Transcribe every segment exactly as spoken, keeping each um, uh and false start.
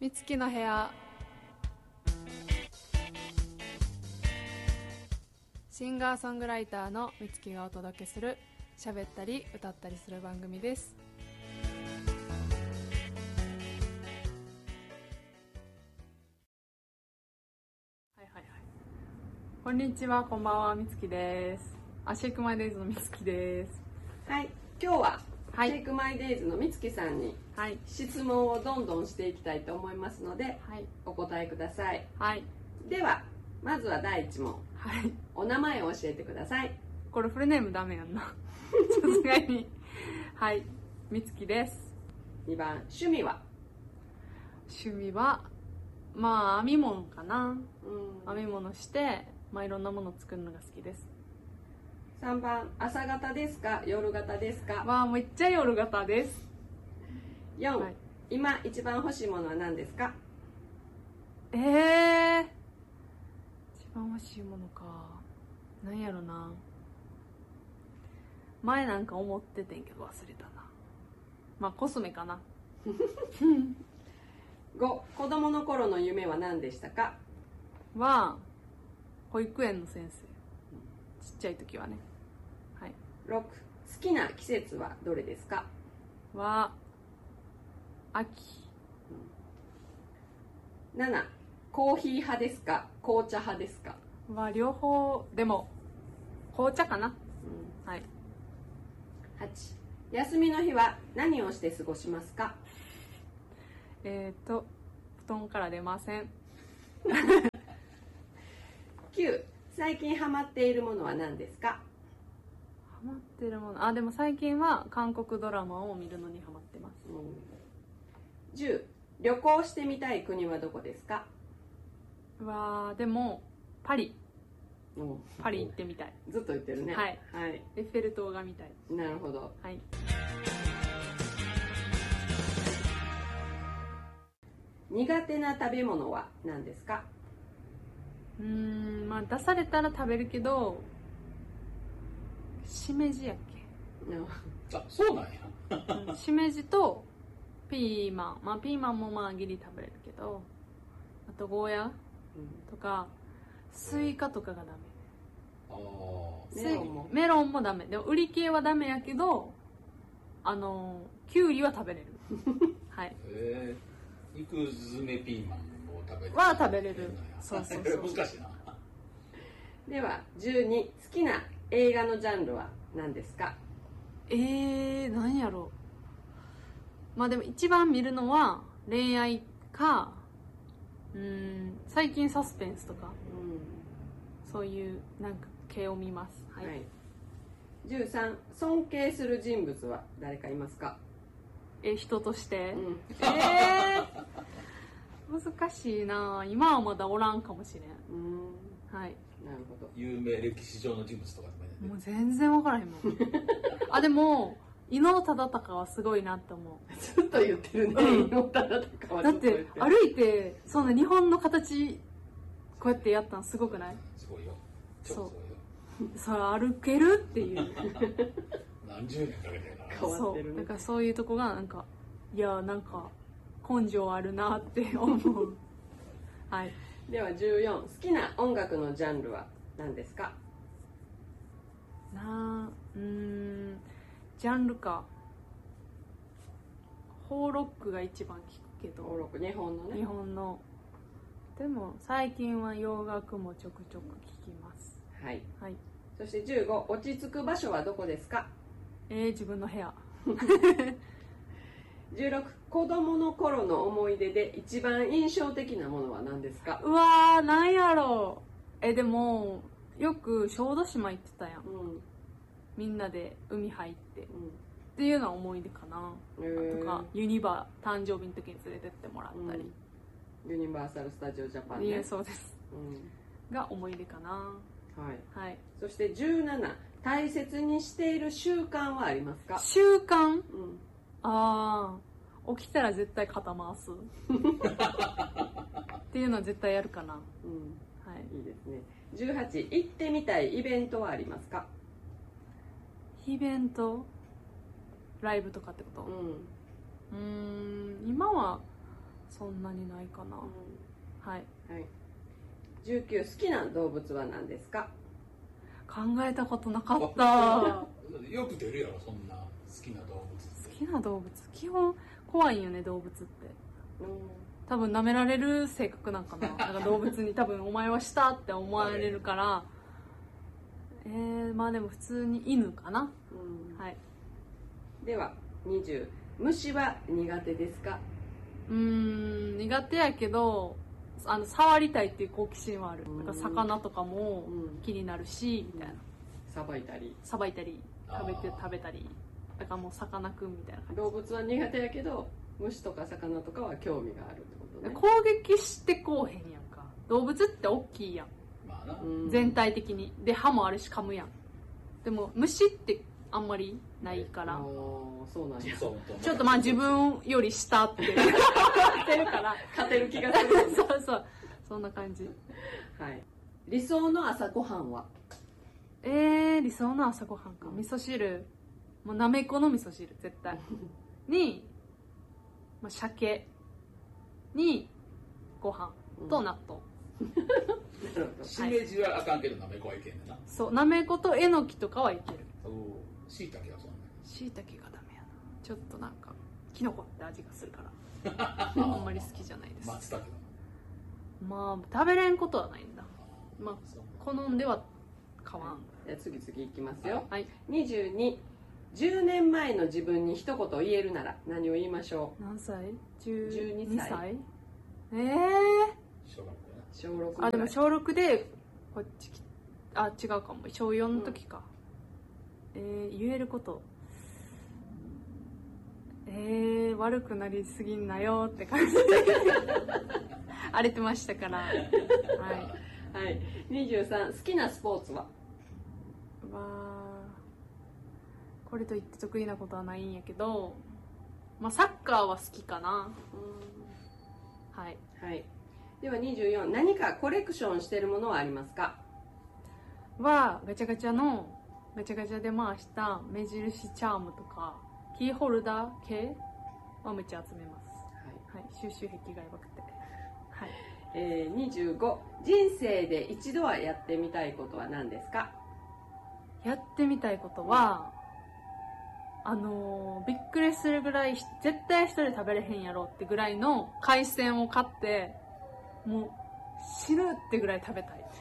みつきの部屋。シンガーソングライターのみつきがお届けする喋ったり歌ったりする番組です。はいはいはい。こんにちは、こんばんは、みつきです。あ、シェイクマイデイズのみつきです。 はい、今日ははい、 シェイクマイデイズのみつきさんにはい質問をどんどんしていきたいと思いますので、 はいお答えください。 はい。 ではまずはだいいち問、 はい。 お名前を教えてください。 これフルネームダメやんな。さすがに。はい、みつきです。 にばん、趣味は？ 趣味はまあ編み物かな。 うん編み物して、まあ、いろんなものを作るのが好きです。 さんばん、朝型ですか夜型ですか？ まあめっちゃ夜型です。 よん、 はい、 今一番欲しいものは何ですか？ えー、一番欲しいものか、なんやろな。前なんか思っててんけど忘れたな。まあコスメかな。 ご、子供の頃の夢は何でしたか？ は保育園の先生、ちっちゃい時はね。はい。 ろく、好きな季節はどれですか？ は秋。 なな、コーヒー派ですか紅茶派ですか？ は両方、でも紅茶かな。 うん、 はい。 はち、休みの日は何をして過ごしますか？ えーと布団から出ません。 きゅう、最近ハマっているものは何ですか？ ハマってるもの、あ、でも最近は韓国ドラマを見るのにハマってます。 うん、じゅう、旅行してみたい国はどこですか？ わー、でもパリ。 うん、 パリ行ってみたい。 ずっと言ってるね。 はい、 はい、 エッフェル塔が見たい。 なるほど。 はい。 苦手な食べ物は何ですか？ うーん、まあ出されたら食べるけど、しめじやっけ。 あ、そうなんや。 うん、しめじとピーマン、まあピーマンもまあギリ食べれるけど、あとゴーヤとかスイカとかがダメ。 あメロンもメロンもダメ。でも売り系はダメやけど、あのキュウリは食べれる。はい。 えー、肉詰めピーマンを食べれる。 は食べれる。そうそうそう。 難しいな。 ではじゅうに、好きな映画のジャンルは何ですか？ えー、何やろう。まあでも一番見るのは恋愛か、うーん、最近サスペンスとか、 うん、 そういうなんか系を見ます。はい。 はい、じゅうさん、尊敬する人物は誰かいますか？ え、人として、 うん、 えー、難しいな。今はまだおらんかもしれん。 うん、 はい。 なるほど。 有名歴史上の人物とかでもね。 もう全然分からへんもん。あ、でも伊能忠敬はすごいなって思う。 ずっと言ってるね。 うん、 伊能忠敬はだっずっと言ってる。 て歩いてそんな日本の形こうやってやったのすごくない？ すごいよ。ちょっとすごいよ。 それ歩けるっていう。 何十年かけてるから。 変わってるね。 そうだからそういうとこがなんか、いやなんか根性あるなって思う。はい。 ではじゅうよん、好きな音楽のジャンルは何ですか？ なあ、うーん、ジャンルか。ホーロックが一番聞くけど。 ホーロック、日本のね。 日本の。でも最近は洋楽もちょくちょく聞きます。 はい。 はい。 そしてじゅうご、落ち着く場所はどこですか？ えー、自分の部屋。 じゅうろく、子供の頃の思い出で一番印象的なものは何ですか？ うわー、なんやろう。え、でもよく小豆島行ってたやん。 うん、 みんなで海入って、 うん、 っていうのは思い出かな。 えー、 とかユニバ誕生日の時に連れてってもらったり、 うん、ユニバーサル・スタジオ・ジャパンね。 いや、そうです、 うん、 が思い出かな。 はい、 はい。 そしてじゅうなな、大切にしている習慣はありますか？ 習慣、 うん、 ああ、起きたら絶対肩回すっていうのは絶対やるかな。 うん、 はい。 いいですね。じゅうはち、行ってみたいイベントはありますか？ イベント、ライブとかってこと？ うん、 うーん、今はそんなにないかな、はい、 はい、じゅうきゅう好きな動物は何ですか？ 考えたことなかったよく出るやろそんな好きな動物って。 好きな動物基本怖いんよね動物って、うん、多分舐められる性格なんかななんか動物に多分お前はしたって思われるからえー、まあでも普通に犬かな、うん、はい。 ではにじゅう虫は苦手ですか？ うーん苦手やけどあの触りたいっていう好奇心はある。だから魚とかも気になるし、うん、みたいな。 さばいたりさばいたり食べて食べたりだからもうさかなクンみたいな感じ。 動物は苦手やけど虫とか魚とかは興味があるってことね。 攻撃してこうへんやんか。動物って大きいやん、まあな、全体的にで歯もあるし噛むやん。でも虫ってあんまりないから、 そうなんや。 ちょっとまあ自分より下って思ってるから勝てる気がするそうそうそんな感じ。 はい。理想の朝ごはんは？ えー、理想の朝ごはんか、味噌汁、もうなめこの味噌汁絶対に、まあ、鮭にご飯と納豆、 うん、しめじはあかんけどなめこはいけんねんな。 そうなめことえのきとかはいける。 しいたけはそんなしいたけがダメやな。ちょっとなんかきのこって味がするからあんまり好きじゃないです。 松茸まあ食べれんことはないんだ。まあ好んでは買わん。 じゃあ次々いきますよ。 はい。 にじゅうに、じゅうねんまえの自分に一言言えるなら何を言いましょう？ 何歳？じゅうにさい？えー、 小ろく小ろくあでも小ろくでこっちきあ違うかも小よんの時か、うん、えー、言えることえー、悪くなりすぎんなよって感じで荒れてましたからはい、 はい、にじゅうさん好きなスポーツは？ わこれといって得意なことはないんやけど、まあ、サッカーは好きかな。うんはい、 はい、ではにじゅうよん何かコレクションしてるものはありますか？ はガチャガチャのガチャガチャで回した目印チャームとかキーホルダー系はめっちゃ集めます。はい、はい、収集癖がやばくて。はい。 えー、にじゅうご人生で一度はやってみたいことは何ですか？ やってみたいことは、あのー、びっくりするぐらい絶対一人で食べれへんやろってぐらいの海鮮を買ってもう死ぬってぐらい食べたい。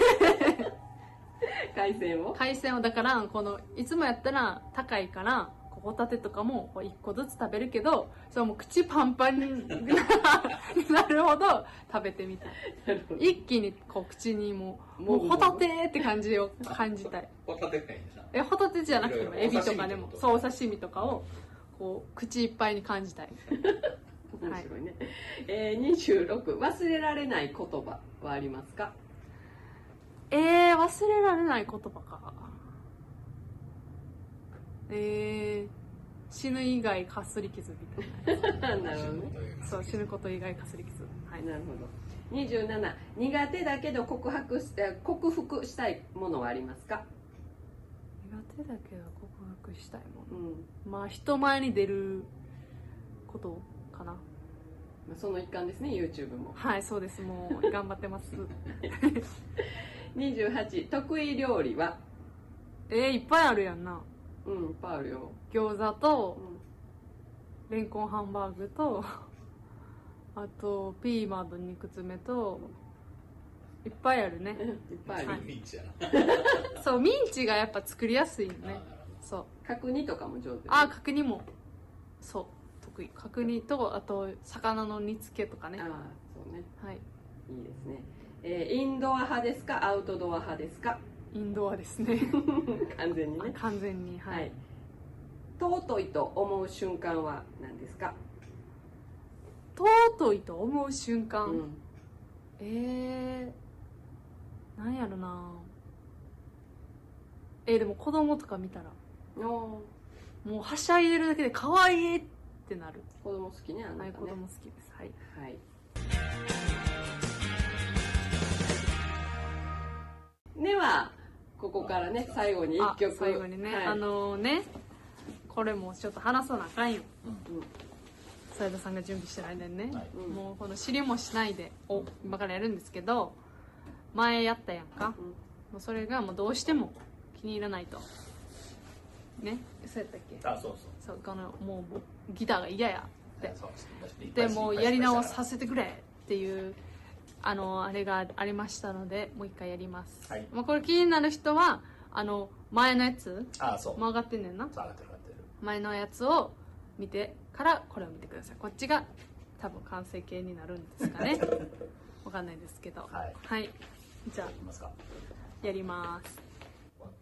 海鮮を海鮮をだからこのいつもやったら高いからホタテとかもいっこずつ食べるけどそれも口パンパンになるほど食べてみたい。一気にこう口にもうもうホタテって感じを感じたい。 ホタテがいいんだ。 えホタテじゃなくてもエビとかでもそうお刺身とかをこう口いっぱいに感じたい。 面白いね。はい、えー、にじゅうろく忘れられない言葉はありますか？ えー、忘れられない言葉か。えー、死ぬ以外かすり傷みたいな。 なるほどね。 そう死ぬこと以外かすり傷。 はい、なるほど。にじゅうなな苦手だけど告白し克服したいものはありますか？ 苦手だけど告白したいもの、うん、まあ人前に出ることかな。 まあ、その一環ですね。 YouTube も。 はいそうです。もう頑張ってます。 にじゅうはち得意料理は？ えー、いっぱいあるやんな。 うん、いっぱいあるよ。 餃子と、うん、レンコンハンバーグとあとピーマンの肉詰めといっぱいあるね。 いっぱいある、はい、 ミンチやな。そうミンチがやっぱ作りやすいよね。そう角煮とかも上手。 あ角煮もそう得意。角煮とあと魚の煮付けとかね。 あそうね。 はい。 いいですね。えー、インドア派ですかアウトドア派ですか？ インドアですね。 完全にね。 完全にはい、はい、 尊いと思う瞬間は何ですか？ 尊いと思う瞬間、うん、えー、なんやろな。えー、でも子供とか見たらもうはしゃいでるだけで可愛いってなる。 子供好きね。あなたね。はい、 子供好きです。はい、はい、 ではここからね最後にいっきょく。 最後にね、はい、あのー、ねこれもちょっと話さなあかんよ、うん、 斉田さんが準備してる間にね、 はい、 もうこの知りもしないでを今からやるんですけど、前やったやんか、うん、もうそれがもうどうしても気に入らないとね、そうやったっけ。 あ、そうそうそう、このもうギターが嫌やってでもうやり直させてくれっていうあのあれがありましたので、もう一回やります、はい、まあ、これ気になる人はあの前のやつ、 あ、そうもう上がってんねんな、 上がってる上がってる、 前のやつを見てからこれを見てください。こっちが多分完成形になるんですかねわかんないですけど、はい、はい、じゃあやります。